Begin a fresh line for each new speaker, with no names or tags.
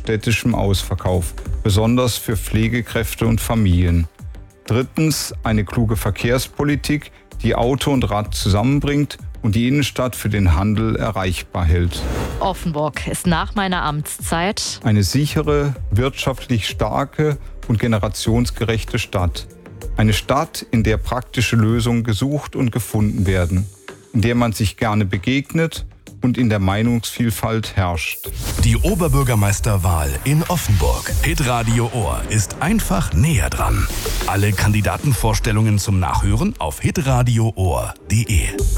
städtischem Ausverkauf, besonders für Pflegekräfte und Familien. Drittens eine kluge Verkehrspolitik, die Auto und Rad zusammenbringt und die Innenstadt für den Handel erreichbar hält.
Offenburg ist nach meiner Amtszeit
eine sichere, wirtschaftlich starke und generationsgerechte Stadt. Eine Stadt, in der praktische Lösungen gesucht und gefunden werden, in der man sich gerne begegnet und in der Meinungsvielfalt herrscht.
Die Oberbürgermeisterwahl in Offenburg. Hitradio Ohr ist einfach näher dran. Alle Kandidatenvorstellungen zum Nachhören auf hitradioohr.de.